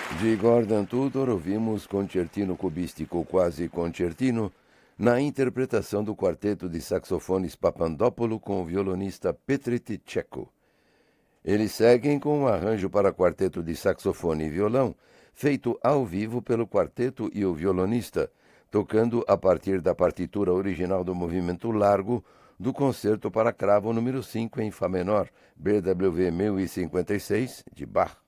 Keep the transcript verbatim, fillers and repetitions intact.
De Gordon Tudor, ouvimos Concertino Cubístico Quasi Concertino, na interpretação do quarteto de saxofones Papandopoulos com o violonista Petr Tcheko. Eles seguem com um arranjo para quarteto de saxofone e violão, feito ao vivo pelo quarteto e o violonista, tocando a partir da partitura original do movimento largo do Concerto para Cravo número cinco em Fá menor, B W V mil e cinquenta e seis, de Bach.